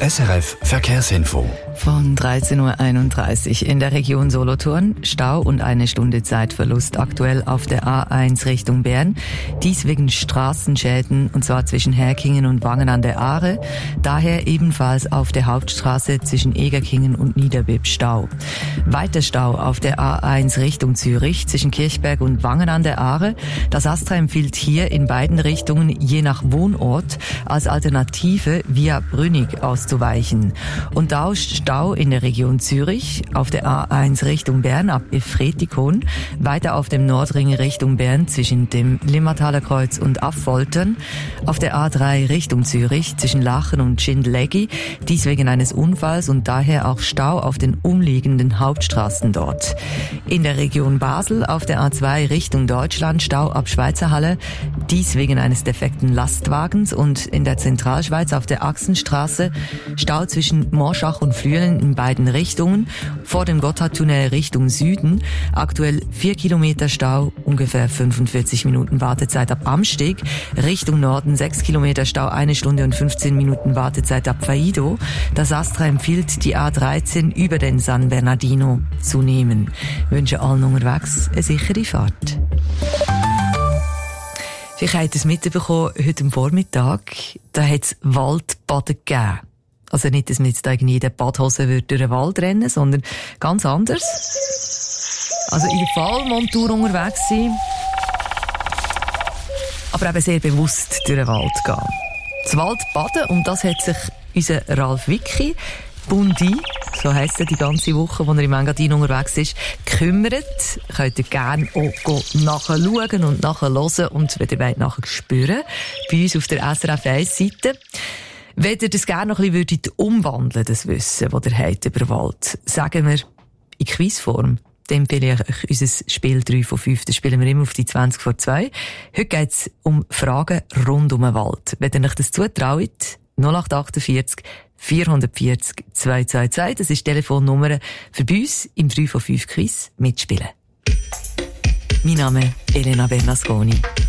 SRF Verkehrsinfo. Von 13.31 Uhr in der Region Solothurn. Stau und eine Stunde Zeitverlust aktuell auf der A1 Richtung Bern. Dies wegen Straßenschäden, und zwar zwischen Herkingen und Wangen an der Aare. Daher ebenfalls auf der Hauptstraße zwischen Egerkingen und Niederbipp Stau. Weiter Stau auf der A1 Richtung Zürich zwischen Kirchberg und Wangen an der Aare. Das AStRA empfiehlt hier in beiden Richtungen je nach Wohnort als Alternative via Brünig auszuweichen. Und da Stau in der Region Zürich, auf der A1 Richtung Bern ab Efretikon, weiter auf dem Nordring Richtung Bern zwischen dem Limmertaler Kreuz und Affoltern, auf der A3 Richtung Zürich zwischen Lachen und Schindleggi, dies wegen eines Unfalls und daher auch Stau auf den umliegenden Hauptstraßen dort. In der Region Basel auf der A2 Richtung Deutschland Stau ab Schweizerhalle, dies wegen eines defekten Lastwagens, und in der Zentralschweiz auf der Achsenstraße Stau zwischen Morschach und Flüelen in beiden Richtungen, vor dem Gotthardtunnel Richtung Süden, aktuell 4 Kilometer Stau, ungefähr 45 Minuten Wartezeit ab Amsteg, Richtung Norden 6 Kilometer Stau, 1 Stunde und 15 Minuten Wartezeit ab Faido. Das AStRA empfiehlt, die A13 über den San Bernardino zu nehmen. Ich wünsche allen unterwegs eine sichere Fahrt. Vielleicht habt ihr es mitbekommen, heute am Vormittag, da hat es Waldbaden gegeben. Also nicht, dass man jetzt irgendwie in der Badhose durch den Wald rennen, sondern ganz anders. Also in der Fallmontur unterwegs sein, aber eben sehr bewusst durch den Wald gehen. Das Waldbaden, um das hat sich unser Ralf Wicki, Bundi, so heisst er die ganze Woche, wo er im Engadin unterwegs ist, gekümmert. Könnt ihr gerne auch nachschauen und nachhören und wenn ihr wollt, nachher spüren. Bei uns auf der SRF 1 Seite. Wenn ihr das gerne noch ein bisschen umwandeln, das Wissen, das ihr habt über den Wald, sagen wir in Quizform, dann empfehle ich euch unser Spiel 3 von 5. Das spielen wir immer auf die 20 vor 2. Heute geht es um Fragen rund um den Wald. Wenn ihr euch das zutraut, 0848 440 222, das ist die Telefonnummer für bei uns im 3 von 5 Quiz mitspielen. Mein Name ist Elena Bernasconi.